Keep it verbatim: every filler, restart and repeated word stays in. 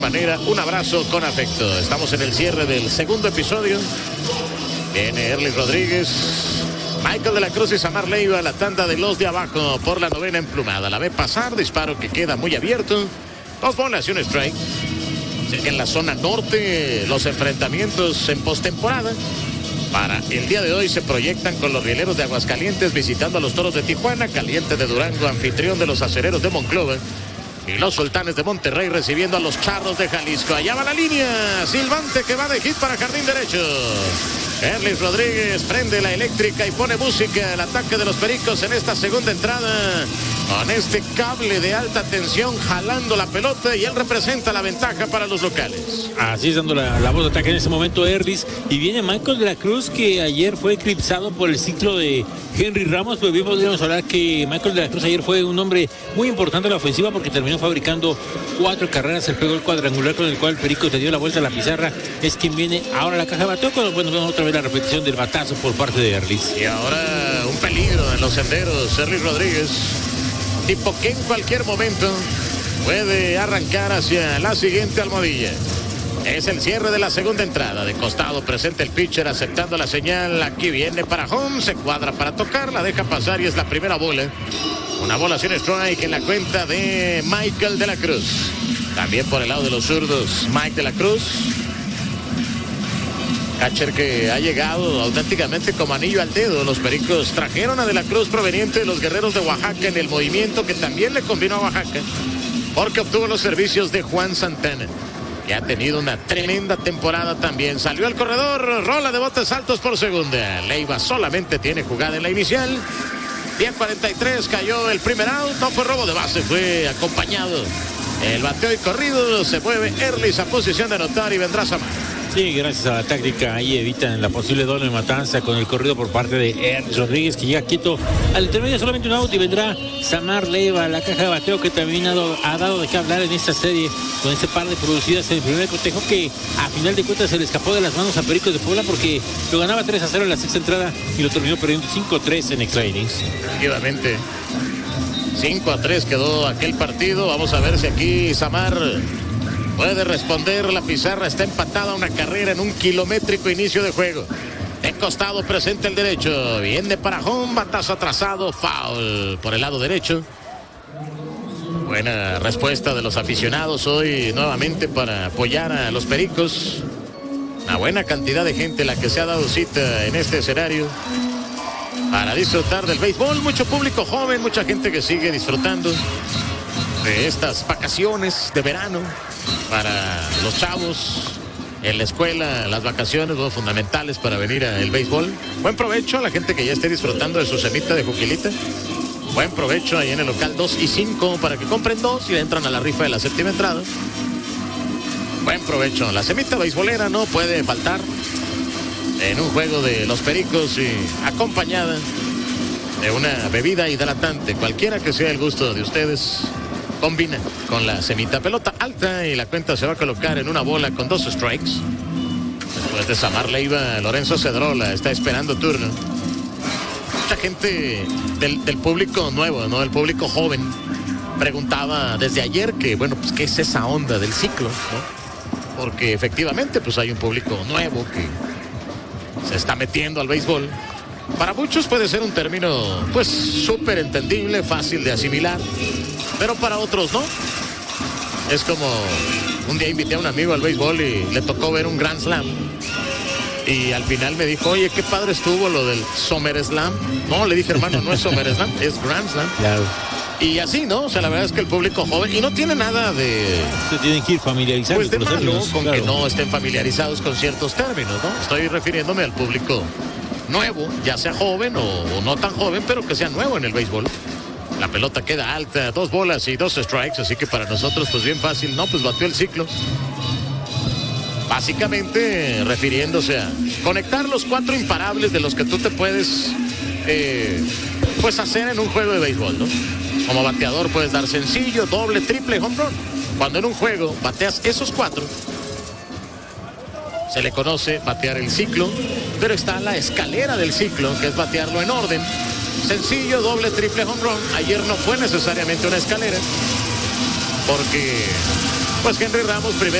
manera, un abrazo con afecto. Estamos en el cierre del segundo episodio. Viene Erlis Rodríguez, Michael de la Cruz y Samar Leiva, la tanda de los de abajo por la novena emplumada. La ve pasar, disparo que queda muy abierto. Dos bolas y un strike. En la zona norte, los enfrentamientos en postemporada para el día de hoy se proyectan con los rieleros de Aguascalientes visitando a los Toros de Tijuana, Caliente de Durango, anfitrión de los Acereros de Monclova, y los Sultanes de Monterrey recibiendo a los Charros de Jalisco. Allá va la línea, silbante que va de hit para jardín derecho. Erlis Rodríguez prende la eléctrica y pone música. El ataque de los Pericos en esta segunda entrada, con este cable de alta tensión jalando la pelota, y él representa la ventaja para los locales. Así es, dando la, la voz de ataque en ese momento Erlis. Y viene Michael de la Cruz, que ayer fue eclipsado por el ciclo de Henry Ramos, pero bien podríamos hablar que Michael de la Cruz ayer fue un hombre muy importante en la ofensiva porque terminó fabricando cuatro carreras. El pegó el cuadrangular con el cual Perico te dio la vuelta a la pizarra. Es quien viene ahora a la caja de bateo. Cuando bueno, vemos otra vez la repetición del batazo por parte de Erlis. Y ahora un peligro en los senderos, Erlis Rodríguez, tipo que en cualquier momento puede arrancar hacia la siguiente almohadilla. Es el cierre de la segunda entrada. De costado presenta el pitcher aceptando la señal. Aquí viene para home, se cuadra para tocar, la deja pasar y es la primera bola. Una bola sin strike en la cuenta de Michael de la Cruz. También por el lado de los zurdos, Mike de la Cruz. Catcher que ha llegado auténticamente como anillo al dedo. Los Pericos trajeron a de la Cruz proveniente de los Guerreros de Oaxaca en el movimiento que también le convino a Oaxaca, porque obtuvo los servicios de Juan Santana, que ha tenido una tremenda temporada también. Salió al corredor, rola de botes altos por segunda. Leiva solamente tiene jugada en la inicial. diez cuarenta y tres, cayó el primer out. No fue robo de base, fue acompañado el bateo y corrido. Se mueve Erlis a posición de anotar y vendrá Samar. Sí, gracias a la táctica ahí evitan la posible doble matanza con el corrido por parte de Erlis Rodríguez, que llega quieto al intermedio, solamente un out, y vendrá Samar Leiva, la caja de bateo, que también ha dado, ha dado de qué hablar en esta serie con este par de producidas en el primer cotejo, que a final de cuentas se le escapó de las manos a Pericos de Puebla porque lo ganaba tres a cero en la sexta entrada y lo terminó perdiendo cinco a tres en extra innings. Efectivamente, cinco a tres quedó aquel partido. Vamos a ver si aquí Samar puede responder. La pizarra está empatada, una carrera en un kilométrico inicio de juego. En costado presenta el derecho, viene para home, batazo atrasado, foul por el lado derecho. Buena respuesta de los aficionados hoy nuevamente para apoyar a los Pericos. Una buena cantidad de gente la que se ha dado cita en este escenario para disfrutar del béisbol. Mucho público joven, mucha gente que sigue disfrutando de estas vacaciones de verano para los chavos en la escuela. Las vacaciones son fundamentales para venir al béisbol. Buen provecho a la gente que ya esté disfrutando de su cenita de juquilita. Buen provecho ahí en el local dos y cinco para que compren dos y entran a la rifa de la séptima entrada. Buen provecho. La semita beisbolera no puede faltar en un juego de los Pericos, y acompañada de una bebida hidratante, cualquiera que sea el gusto de ustedes. Combina con la semita. Pelota alta y la cuenta se va a colocar en una bola con dos strikes. Después de Samar Leiva, Lorenzo Cedrola está esperando turno. Mucha gente del, del público nuevo, ¿no? El público joven preguntaba desde ayer que, bueno, pues qué es esa onda del ciclo, ¿no? Porque efectivamente pues hay un público nuevo que se está metiendo al béisbol. Para muchos puede ser un término pues súper entendible, fácil de asimilar, pero para otros no. Es como un día invité a un amigo al béisbol y le tocó ver un Grand Slam, y al final me dijo, oye, qué padre estuvo lo del Summer Slam. No, le dije, hermano, no es Summer Slam, es Grand Slam. Claro. Y así, ¿no? O sea, la verdad es que el público joven, y no tiene nada de... Se tienen que ir familiarizados pues de con los malo, términos, con claro, que no estén familiarizados con ciertos términos, ¿no? Estoy refiriéndome al público nuevo, ya sea joven o, o no tan joven, pero que sea nuevo en el béisbol. La pelota queda alta, dos bolas y dos strikes, así que para nosotros pues bien fácil, ¿no? Pues batió el ciclo. Básicamente refiriéndose a conectar los cuatro imparables de los que tú te puedes eh, pues hacer en un juego de béisbol, ¿no? Como bateador puedes dar sencillo, doble, triple, home run. Cuando en un juego bateas esos cuatro, se le conoce batear el ciclo, pero está la escalera del ciclo, que es batearlo en orden. Sencillo, doble, triple, home run. Ayer no fue necesariamente una escalera. porque pues Henry Ramos primero